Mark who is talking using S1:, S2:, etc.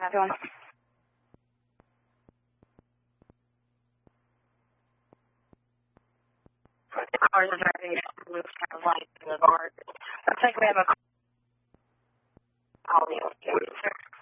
S1: doing? The cars are driving loose kind of lights in the bar. Looks like we have a call.